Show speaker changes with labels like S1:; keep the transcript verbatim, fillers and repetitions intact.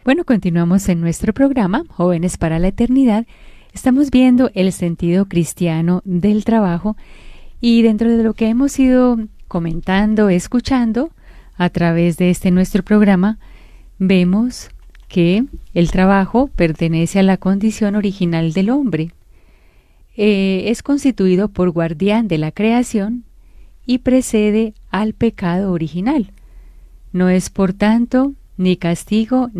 S1: Bueno, continuamos en nuestro programa, Jóvenes para la Eternidad. Estamos viendo el sentido cristiano del trabajo y dentro de lo que hemos ido comentando, escuchando a través de este nuestro programa, vemos que el trabajo pertenece a la condición original del hombre. Eh, es constituido por guardián de la creación y precede al pecado original. No es, por tanto, ni castigo